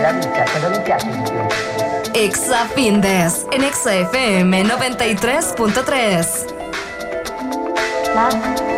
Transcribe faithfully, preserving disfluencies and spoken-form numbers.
la vita, cosa mi piace di più? Exa Findes en Exa F M noventa y tres punto tres. Ma